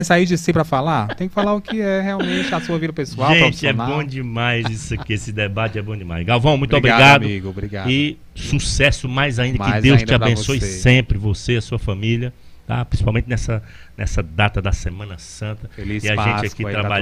sair de si para falar, tem que falar o que é realmente a sua vida pessoal, Gente, profissional. é bom demais isso aqui, esse debate é bom demais. Galvão, muito Obrigado, obrigado. amigo, obrigado. E sucesso mais ainda, Mais que Deus ainda te pra abençoe você. sempre, você e a sua família, tá? Principalmente nessa data da Semana Santa. Feliz e a gente Páscoa aqui aí pra trabalhando.